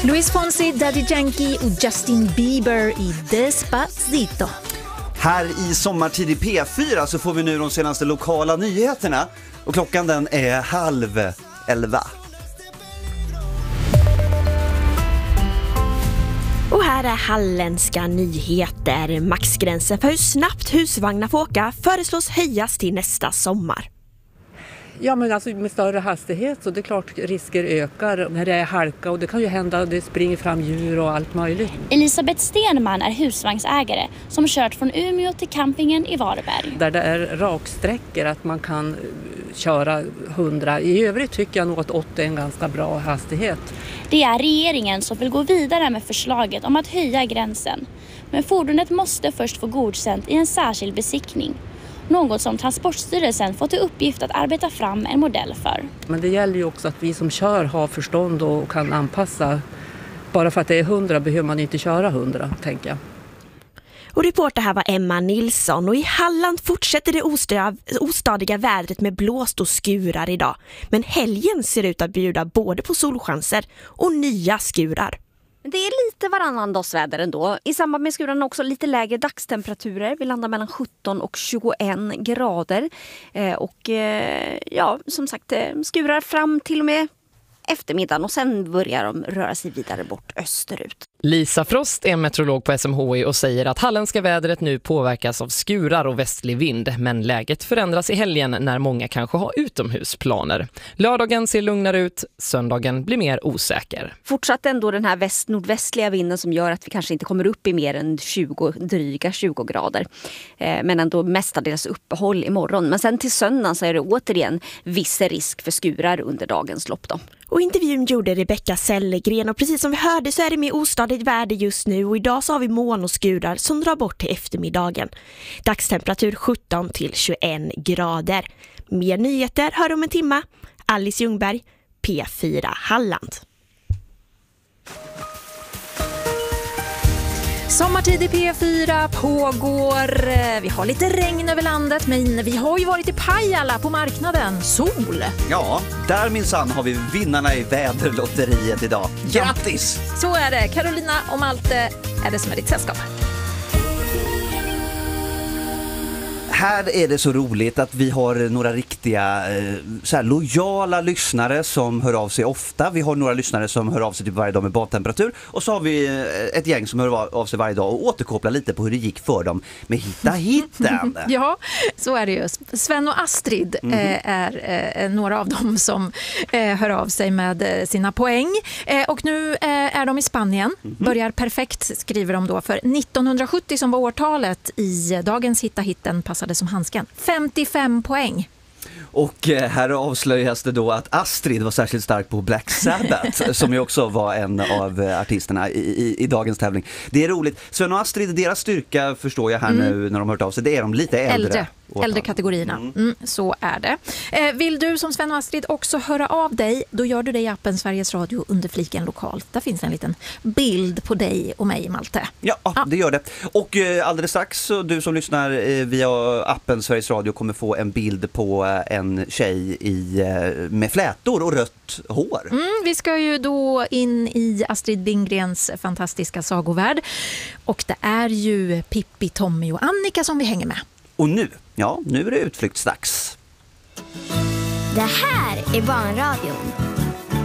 Luis Fonsi, Daddy Yankee och Justin Bieber i Despacito. Här i Sommartid i P4 så får vi nu de senaste lokala nyheterna. Och klockan den är 10:30. Och här är halländska nyheter. Maxgränsen för hur snabbt husvagnar får åka föreslås höjas till nästa sommar. Ja, men alltså med större hastighet så det är klart risker ökar när det är halka och det kan ju hända att det springer fram djur och allt möjligt. Elisabeth Stenman är husvagnsägare som kört från Umeå till campingen i Varberg. Där det är raksträckor att man kan köra 100. I övrigt tycker jag nog att 80 är en ganska bra hastighet. Det är regeringen som vill gå vidare med förslaget om att höja gränsen. Men fordonet måste först få godkänt i en särskild besiktning. Något som Transportstyrelsen fått i uppgift att arbeta fram en modell för. Men det gäller ju också att vi som kör har förstånd och kan anpassa. Bara för att det är 100 behöver man inte köra 100, tänker jag. Och reporter här var Emma Nilsson, och i Halland fortsätter det ostadiga vädret med blåst och skurar idag. Men helgen ser ut att bjuda både på solchanser och nya skurar. Det är lite varannandagsväder ändå. I samband med skurarna också lite lägre dagstemperaturer. Vi landar mellan 17 och 21 grader. Ja, som sagt, skurar fram till och med eftermiddagen och sen börjar de röra sig vidare bort österut. Lisa Frost är meteorolog på SMHI och säger att halländska vädret nu påverkas av skurar och västlig vind, men läget förändras i helgen när många kanske har utomhusplaner. Lördagen ser lugnare ut, söndagen blir mer osäker. Fortsatt ändå den här nordvästliga vinden som gör att vi kanske inte kommer upp i mer än dryga 20 grader. Men ändå mestadels uppehåll imorgon. Men sen till söndagen så är det återigen viss risk för skurar under dagens lopp då. Och intervjun gjorde Rebecka Sellegren, och precis som vi hörde så är det med ostadigt väder just nu, och idag så har vi moln och skurar som drar bort till eftermiddagen. Dagstemperatur 17 till 21 grader. Mer nyheter hör om en timme. Alice Ljungberg, P4 Halland. Sommartid i P4 pågår. Vi har lite regn över landet, men vi har ju varit i Pajala på marknaden. Sol! Ja, där minsann har vi vinnarna i väderlotteriet idag. Grattis! Så är det. Carolina och Malte är det som är ditt sällskap. Här är det så roligt att vi har några riktiga så här lojala lyssnare som hör av sig ofta. Vi har några lyssnare som hör av sig typ varje dag med badtemperatur. Och så har vi ett gäng som hör av sig varje dag och återkopplar lite på hur det gick för dem med hitten. Ja, så är det ju. Sven och Astrid är några av dem som hör av sig med sina poäng. Och nu är de i Spanien. Börjar perfekt, skriver de då, för 1970 som var årtalet i dagens hitten passade som handsken. 55 poäng. Och här avslöjas det då att Astrid var särskilt stark på Black Sabbath som ju också var en av artisterna i dagens tävling. Det är roligt. Sven och Astrid, deras styrka förstår jag här nu när de har hört av sig. Det är de lite äldre kategorierna. Så är det. Vill du som Sven och Astrid också höra av dig, då gör du det i appen Sveriges Radio under fliken lokalt. Där finns en liten bild på dig och mig, Malte. Ja, det gör det. Och alldeles strax så du som lyssnar via appen Sveriges Radio kommer få en bild på en tjej med flätor och rött hår. Vi ska ju då in i Astrid Lindgrens fantastiska sagovärld. Och det är ju Pippi, Tommy och Annika som vi hänger med. Och nu är det utflyktsdags. Det här är Barnradion.